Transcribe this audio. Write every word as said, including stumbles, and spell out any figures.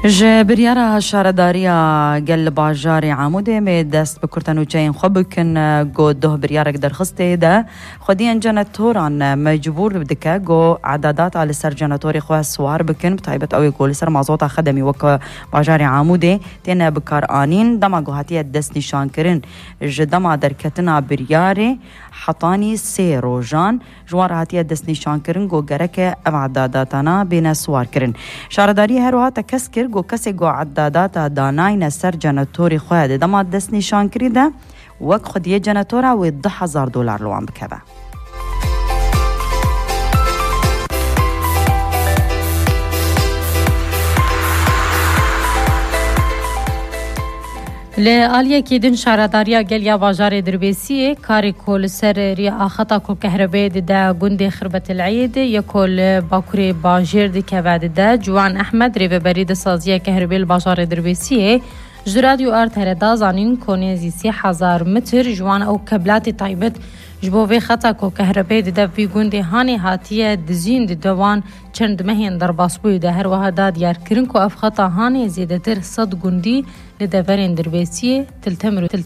جبريارا شارداريا قل باجاري عمودي مدست بكرتن وجاين خبكن جو ده بريارك در خسته ده خديان جنتوران مجبور بدكا جو عدادات على سر جنتوري خواه سوار بكن بطيبت اوي قول سر مازوطا خدمي وك باجاري عمودي تين بكار آنين دما جو هاتيه دست نشان کرن جدما در كتنا برياري حطاني سي روجان جوار هاتيه دست نشان کرن جو گرك ام عداداتانا بين سوار کرن شارداري هروها تكسكر گو کسی گو عدادات داناین سر جنتوری خواه ده دما دست نشان کریده وک خود یه جنتورا و ده هزار دلار لوان بکبه. لآلیه که دن شارداریا گلیا واجار دربیسیه کاری کل سر ریا خطا کل کهربای ده گنده خربت العید یا کل باکوری باجر ده که بعد ده جوان احمد ریو برید سازیه کهربای باجار دربیسیه جرادیو آرت هردا زانین کنیزی سی هزار متر جوان او کبلات طایبت جبوه خطا کو کهربای ده وی گنده هانی هاتیه دزین ده دوان چند مهین در باسبوی ده هر وحدا دیار کرن کو اف خطا هانی زیده تر صد گندی لدورین دربیسیه تلتمرو